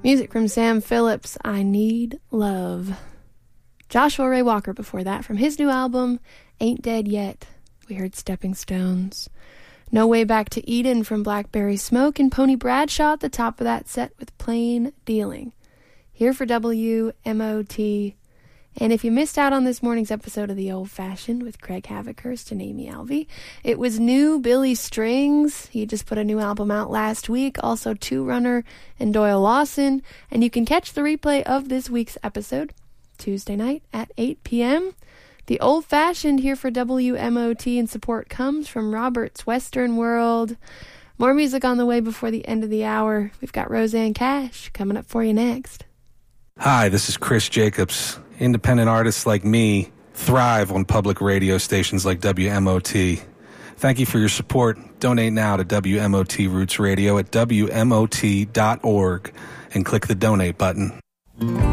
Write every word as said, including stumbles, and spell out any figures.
Music from Sam Phillips, I Need Love. Joshua Ray Walker before that from his new album, Ain't Dead Yet. We heard Stepping Stones. No Way Back to Eden from Blackberry Smoke, and Pony Bradshaw at the top of that set with Plain Dealing. Here for W M O T. And if you missed out on this morning's episode of The Old Fashioned with Craig Havikhurst and Amy Alvey, it was new Billy Strings. He just put a new album out last week. Also Two Runner and Doyle Lawson. And you can catch the replay of this week's episode Tuesday night at eight p.m. The Old Fashioned here for W M O T, and support comes from Robert's Western World. More music on the way before the end of the hour. We've got Roseanne Cash coming up for you next. Hi, this is Chris Jacobs. Independent artists like me thrive on public radio stations like W M O T. Thank you for your support. Donate now to W M O T Roots Radio at W M O T dot org and click the donate button.